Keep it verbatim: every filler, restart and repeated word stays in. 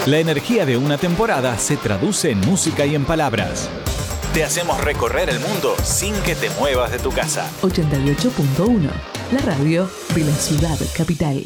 La energía de una temporada se traduce en música y en palabras. Te hacemos recorrer el mundo sin que te muevas de tu casa. ochenta y ocho punto uno, la radio de la ciudad capital.